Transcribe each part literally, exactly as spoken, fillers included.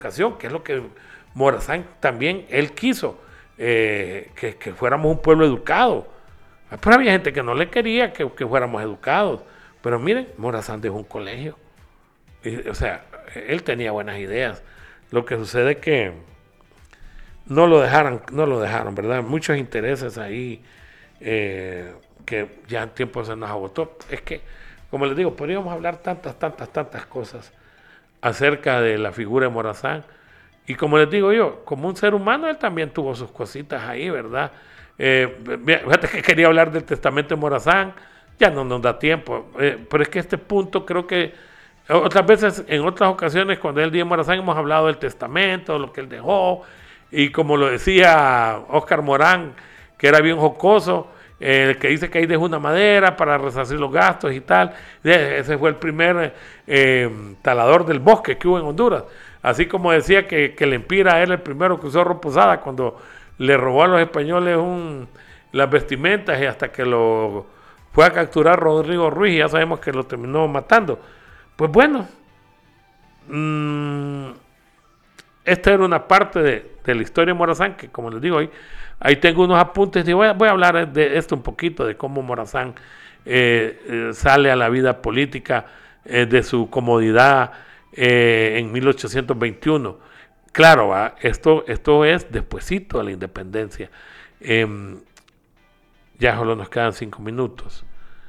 educación, que es lo que Morazán también, él quiso, eh, que, que fuéramos un pueblo educado. Pero había gente que no le quería que, que fuéramos educados. Pero miren, Morazán dejó un colegio. Y, o sea, él tenía buenas ideas. Lo que sucede es que no lo dejaron, no lo dejaron, ¿verdad? Muchos intereses ahí eh, que ya en tiempo se nos agotó. Es que, como les digo, podríamos hablar tantas, tantas, tantas cosas acerca de la figura de Morazán. Y como les digo yo, como un ser humano, él también tuvo sus cositas ahí, ¿verdad? Eh, fíjate que quería hablar del testamento de Morazán, ya no nos da tiempo. Eh, pero es que este punto creo que otras veces, en otras ocasiones, cuando es el día de Morazán, hemos hablado del testamento, lo que él dejó. Y como lo decía Oscar Morán, que era bien jocoso, eh, que dice que ahí dejó una madera para resarcir los gastos y tal. Ese fue el primer eh, talador del bosque que hubo en Honduras. Así como decía que, que Lempira era el primero que usó Reposada cuando le robó a los españoles un, las vestimentas y hasta que lo fue a capturar Rodrigo Ruiz y ya sabemos que lo terminó matando. Pues bueno, mmm, esta era una parte de, de la historia de Morazán, que como les digo, ahí, ahí tengo unos apuntes y voy a, voy a hablar de esto un poquito, de cómo Morazán eh, eh, sale a la vida política eh, de su comodidad eh, en mil ochocientos veintiuno. Claro, ¿va? Esto, esto es despuesito de la independencia. Eh, ya solo nos quedan cinco minutos.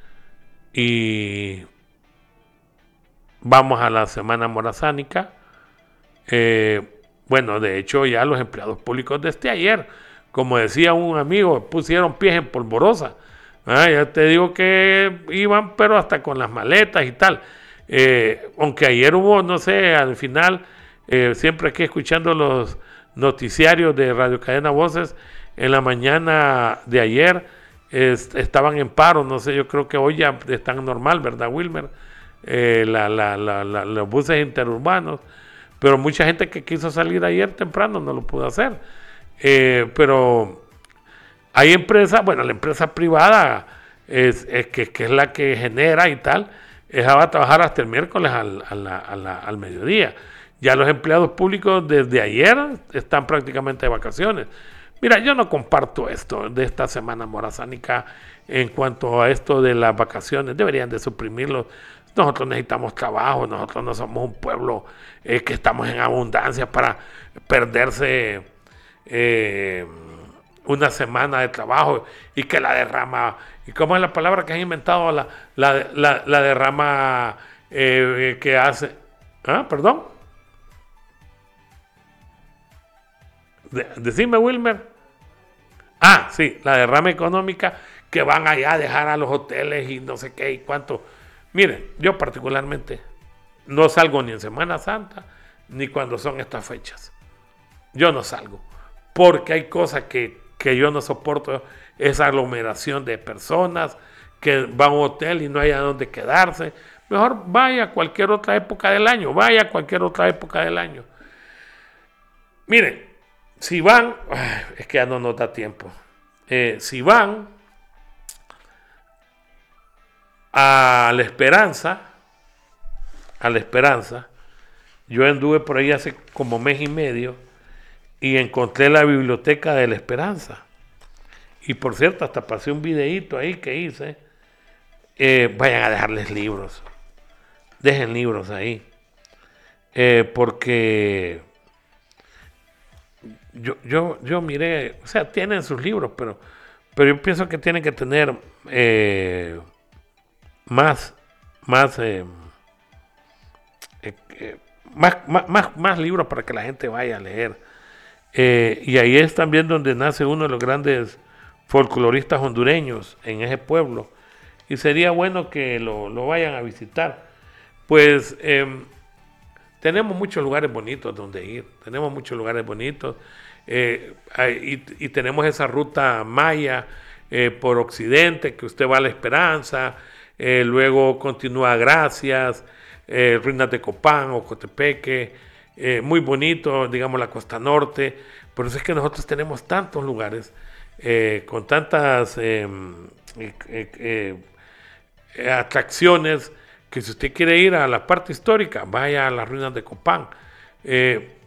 Y vamos a la semana morazánica. Eh, bueno, de hecho ya los empleados públicos desde ayer, como decía un amigo, pusieron pies en polvorosa. Ah, ya te digo que iban, pero hasta con las maletas y tal. Eh, aunque ayer hubo, no sé, al final, eh, siempre aquí escuchando los noticiarios de Radio Cadena Voces, en la mañana de ayer es, estaban en paro, no sé, yo creo que hoy ya están normal, ¿verdad, Wilmer? Eh, la, la, la, la, los buses interurbanos, pero mucha gente que quiso salir ayer temprano no lo pudo hacer. Eh, pero hay empresas, bueno, la empresa privada es, es que, que es la que genera y tal, esa va a trabajar hasta el miércoles al, a la, a la, al mediodía. Ya los empleados públicos desde ayer están prácticamente de vacaciones. Mira, yo no comparto esto de esta semana morazánica en cuanto a esto de las vacaciones. Deberían de suprimirlo. Nosotros necesitamos trabajo, nosotros no somos un pueblo eh, que estamos en abundancia para perderse eh, una semana de trabajo y que la derrama, ¿y cómo es la palabra que han inventado? La, la, la, la derrama eh, que hace, ¿ah? ¿Perdón? De, decime, Wilmer. Ah, sí, la derrama económica que van allá a dejar a los hoteles y no sé qué y cuánto. Miren, yo particularmente no salgo ni en Semana Santa ni cuando son estas fechas. Yo no salgo porque hay cosas que, que yo no soporto, esa aglomeración de personas que van a un hotel y no hay a dónde quedarse. Mejor vaya a cualquier otra época del año, vaya a cualquier otra época del año. Miren, si van, es que ya no nos da tiempo. Eh, si van a La Esperanza, a La Esperanza, yo anduve por ahí hace como mes y medio y encontré la biblioteca de La Esperanza. Y por cierto, hasta pasé un videíto ahí que hice. Eh, vayan a dejarles libros. Dejen libros ahí. Eh, porque yo, yo, yo miré, o sea, tienen sus libros, pero, pero yo pienso que tienen que tener eh, más, más, eh, eh, eh, más, más, más, más libros para que la gente vaya a leer. Eh, y ahí es también donde nace uno de los grandes folcloristas hondureños en ese pueblo. Y sería bueno que lo, lo vayan a visitar. Pues eh, tenemos muchos lugares bonitos donde ir. Tenemos muchos lugares bonitos. Eh, y, y tenemos esa ruta maya eh, por occidente, que usted va a La Esperanza, eh, luego continúa Gracias, eh, Ruinas de Copán, Ocotepeque, eh, muy bonito, digamos la costa norte. Por eso es que nosotros tenemos tantos lugares eh, con tantas eh, eh, eh, atracciones, que si usted quiere ir a la parte histórica, vaya a las Ruinas de Copán. Eh,